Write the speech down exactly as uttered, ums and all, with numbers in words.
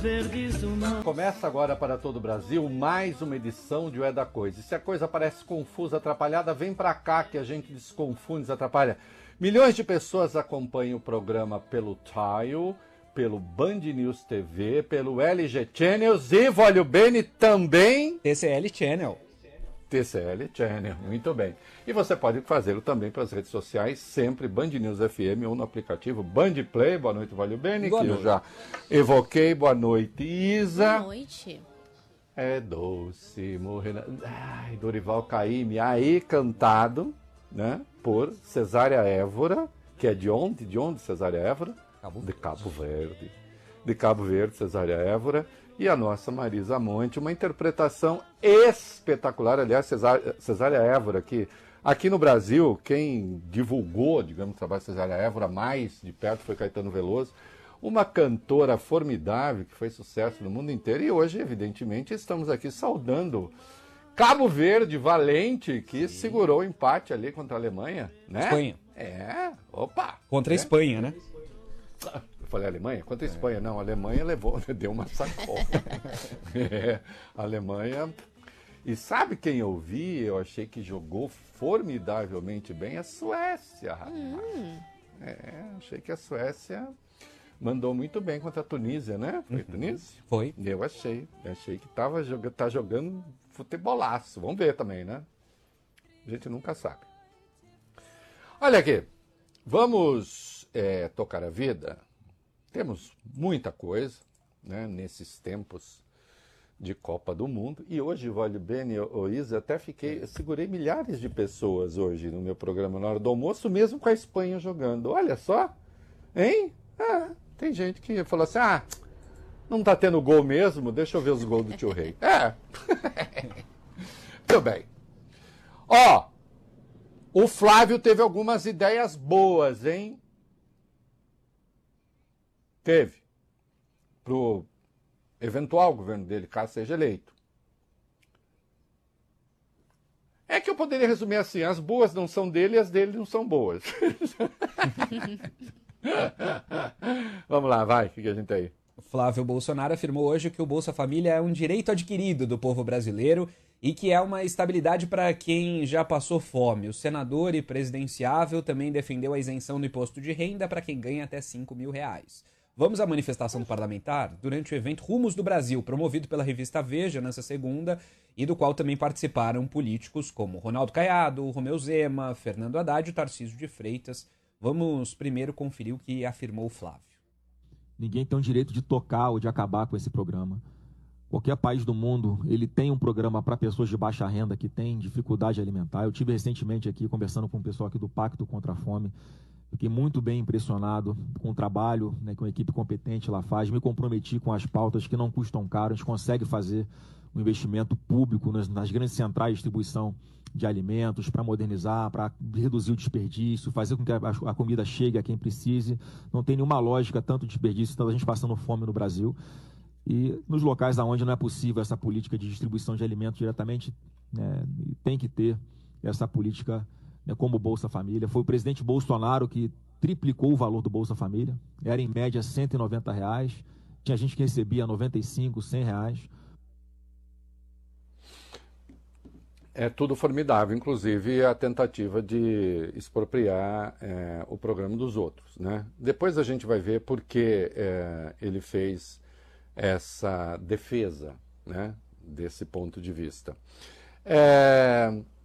verdes do mar. Começa agora para todo o Brasil mais uma edição de O É da Coisa. E se a coisa parece confusa, atrapalhada, vem pra cá que a gente desconfunde, desatrapalha. Milhões de pessoas acompanham o programa pelo Tile, pelo Band News T V, pelo L G Channels e, Vólio Bene, também... T C L Channel. T C L Channel, muito bem. E você pode fazê-lo também pelas redes sociais, sempre Band News F M ou no aplicativo Band Play. Boa noite, Vólio Bene, Boa que noite. eu já evoquei. Boa noite, Isa. Boa noite. É doce morrer... Na... Ai, Dorival Caymmi, aí cantado, né, por Cesária Évora, que é de onde? De onde, Cesária Évora? Cabo De Cabo Verde. De Cabo Verde, Cesária Évora. E a nossa Marisa Monte, uma interpretação espetacular. Aliás, Cesária, Cesária Évora, que aqui no Brasil, quem divulgou, digamos, o trabalho de Cesária Évora mais de perto foi Caetano Veloso. Uma cantora formidável, que foi sucesso no mundo inteiro. E hoje, evidentemente, estamos aqui saudando Cabo Verde, valente, que Sim. segurou o empate ali contra a Alemanha, né? Espanha. É, opa! Contra a é. Espanha, né? Eu falei Alemanha? Contra a Espanha. Não, a Alemanha levou, deu uma sacola. é, a Alemanha... E sabe quem eu vi? Eu achei que jogou formidavelmente bem a Suécia, rapaz. Hum. É, achei que a Suécia mandou muito bem contra a Tunísia, né? Foi a Tunísia? Foi. Eu achei. Achei que tava jogando, tá jogando futebolaço. Vamos ver também, né? A gente nunca sabe. Olha aqui. Vamos é, tocar a vida. Temos muita coisa, né, nesses tempos de Copa do Mundo. E hoje, Vólio Bene, ô Isa, até fiquei... Eu segurei milhares de pessoas hoje no meu programa na hora do almoço, mesmo com a Espanha jogando. Olha só, hein? Ah, tem gente que falou assim, ah, não tá tendo gol mesmo? Deixa eu ver os gols do tio Rei. É. Muito bem. Ó, o Flávio teve algumas ideias boas, hein? Teve. Pro eventual governo dele, caso seja eleito. É que eu poderia resumir assim, as boas não são dele e as dele não são boas. Vamos lá, vai, o que a gente tem aí? Flávio Bolsonaro afirmou hoje que o Bolsa Família é um direito adquirido do povo brasileiro e que é uma estabilidade para quem já passou fome. O senador e presidenciável também defendeu a isenção do imposto de renda para quem ganha até cinco mil reais. Vamos à manifestação do parlamentar durante o evento Rumos do Brasil, promovido pela revista Veja nessa segunda, e do qual também participaram políticos como Ronaldo Caiado, Romeu Zema, Fernando Haddad e Tarcísio de Freitas. Vamos primeiro conferir o que afirmou o Flávio. Ninguém tem o direito de tocar ou de acabar com esse programa. Qualquer país do mundo, ele tem um programa para pessoas de baixa renda que têm dificuldade alimentar. Eu tive recentemente aqui conversando com o pessoal aqui do Pacto contra a Fome. Fiquei muito bem impressionado com o trabalho, né, que uma equipe competente lá faz. Me comprometi com as pautas que não custam caro. A gente consegue fazer um investimento público nas, nas grandes centrais de distribuição de alimentos para modernizar, para reduzir o desperdício, fazer com que a, a comida chegue a quem precise. Não tem nenhuma lógica tanto desperdício, tanta gente passando fome no Brasil. E nos locais onde não é possível essa política de distribuição de alimentos diretamente, né, tem que ter essa política, né, como o Bolsa Família. Foi o presidente Bolsonaro que triplicou o valor do Bolsa Família. Era em média cento e noventa reais. Tinha gente que recebia noventa e cinco, cem reais. É tudo formidável, inclusive a tentativa de expropriar é, o programa dos outros, né? Depois a gente vai ver por que é, ele fez essa defesa, né, desse ponto de vista. É,